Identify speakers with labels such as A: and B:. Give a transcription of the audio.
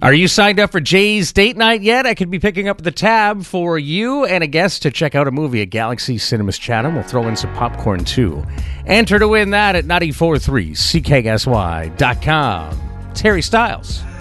A: Are you signed up for Jay's Date Night yet? I could be picking up the tab for you and a guest to check out a movie at Galaxy Cinemas Chatham. We'll throw in some popcorn, too. Enter to win that at 943CKSY.com. Terry Styles.